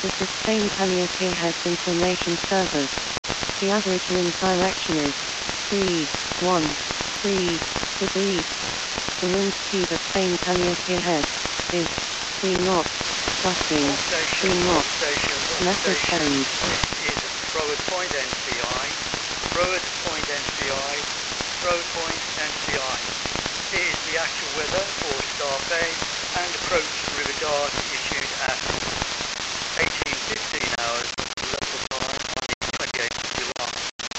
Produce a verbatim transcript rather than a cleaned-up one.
This is Spain Calliope Head Information Service. The average wind direction is three one three degrees. The wind speed at Spain Calliope Head is three knots. Trusting three knots. Message send. This is Froward Point N C I. Froward Point N C I. Froward Point N C I. It is the actual weather for Star Bay